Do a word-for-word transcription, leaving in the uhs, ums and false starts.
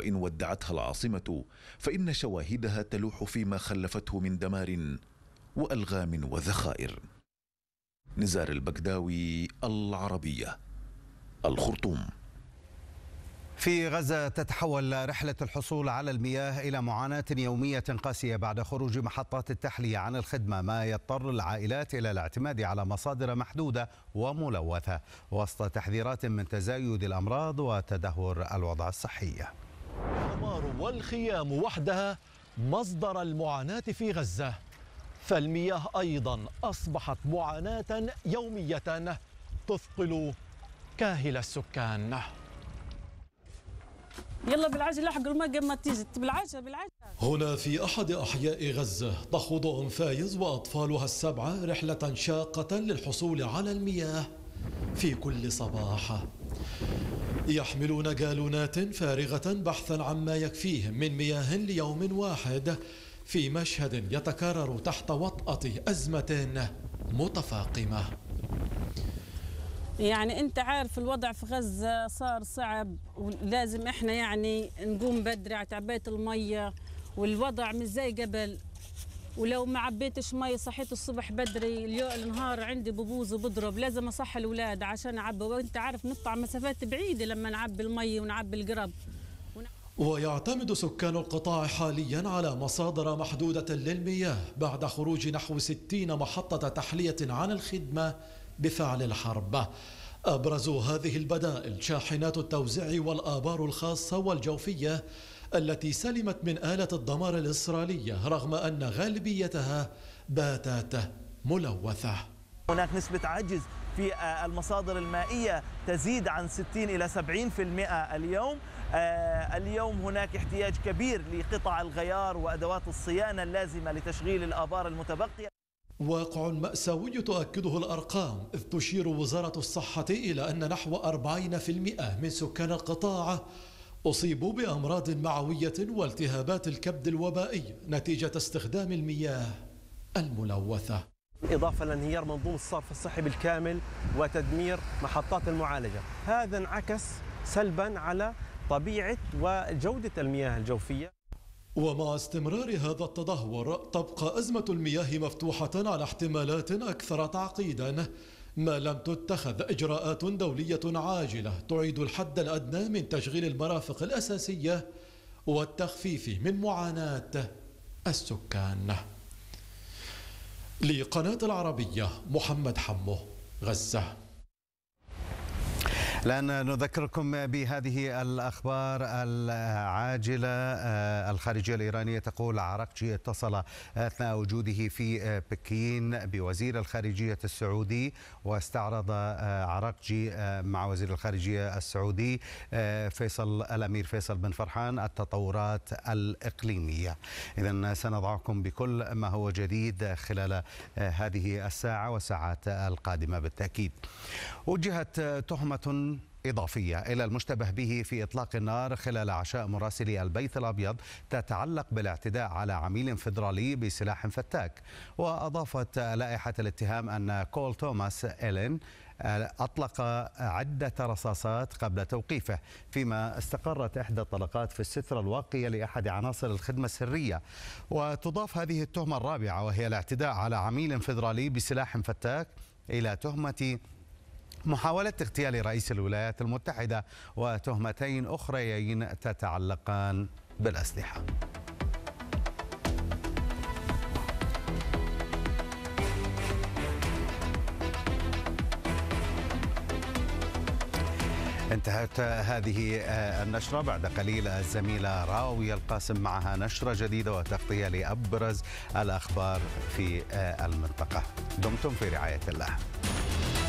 وإن ودعتها العاصمة فإن شواهدها تلوح فيما خلفته من دمار وألغام وذخائر. نزار البكداوي، العربية، الخرطوم. في غزة تتحول رحلة الحصول على المياه إلى معاناة يومية قاسية بعد خروج محطات التحلية عن الخدمة، ما يضطر العائلات إلى الاعتماد على مصادر محدودة وملوثة وسط تحذيرات من تزايد الأمراض وتدهور الوضع الصحي. الدمار والخيام وحدها مصدر المعاناة في غزة، فالمياه أيضا أصبحت معاناة يومية تثقل كاهل السكان. يلا بالعجل احق الماء قبل ما تيجي بالعجل بالعجل. هنا في أحد أحياء غزة تخوض أم فايز وأطفالها السبعة رحلة شاقة للحصول على المياه في كل صباح. يحملون جالونات فارغة بحثا عما يكفيهم من مياه ليوم واحد في مشهد يتكرر تحت وطأة أزمة متفاقمة. يعني انت عارف الوضع في غزة صار صعب، ولازم احنا يعني نقوم بدري على تعبئة المية، والوضع مش زي قبل. ولو ما عبيتش مي صحيت الصبح بدري اليوم النهار عندي ببوظ وبضرب، لازم اصحي الاولاد عشان اعبي، وانت عارف نقطع مسافات بعيدة لما نعبي المي ونعبي القرب. ويعتمد سكان القطاع حاليا على مصادر محدودة للمياه بعد خروج نحو ستين محطة تحلية عن الخدمة بفعل الحرب. أبرز هذه البدائل شاحنات التوزيع والآبار الخاصة والجوفية التي سلمت من آلة الدمار الإسرائيلية رغم أن غالبيتها باتت ملوثة. هناك نسبة عجز في المصادر المائية تزيد عن ستين إلى سبعين بالمئة اليوم. اليوم هناك احتياج كبير لقطع الغيار وأدوات الصيانة اللازمة لتشغيل الآبار المتبقية. واقع مأساوي تؤكده الأرقام، إذ تشير وزارة الصحة إلى أن نحو أربعين بالمئة من سكان القطاع أصيبوا بأمراض معوية والتهابات الكبد الوبائية نتيجة استخدام المياه الملوثة، إضافة لانهيار منظومة الصرف الصحي بالكامل وتدمير محطات المعالجة. هذا انعكس سلبا على طبيعة وجودة المياه الجوفية. ومع استمرار هذا التدهور تبقى أزمة المياه مفتوحة على احتمالات أكثر تعقيدا ما لم تتخذ إجراءات دولية عاجلة تعيد الحد الأدنى من تشغيل المرافق الأساسية والتخفيف من معاناة السكان. لقناة العربية، محمد حمو، غزة. الآن نذكركم بهذه الأخبار العاجلة. الخارجية الإيرانية تقول عراقجي اتصل أثناء وجوده في بكين بوزير الخارجية السعودي، واستعرض عراقجي مع وزير الخارجية السعودي فيصل الأمير فيصل بن فرحان التطورات الإقليمية. إذن سنضعكم بكل ما هو جديد خلال هذه الساعة والساعات القادمة بالتأكيد. وجهت تهمة إضافية إلى المشتبه به في إطلاق النار خلال عشاء مراسلي البيت الأبيض تتعلق بالاعتداء على عميل فيدرالي بسلاح فتاك. وأضافت لائحة الاتهام أن كول توماس إيلين أطلق عدة رصاصات قبل توقيفه، فيما استقرت إحدى الطلقات في السترة الواقية لأحد عناصر الخدمة السرية. وتضاف هذه التهمة الرابعة وهي الاعتداء على عميل فيدرالي بسلاح فتاك إلى تهمة محاولة اغتيال رئيس الولايات المتحدة وتهمتين أخريين تتعلقان بالأسلحة. انتهت هذه النشرة. بعد قليل الزميلة راوية القاسم معها نشرة جديدة وتغطية لأبرز الأخبار في المنطقة. دمتم في رعاية الله.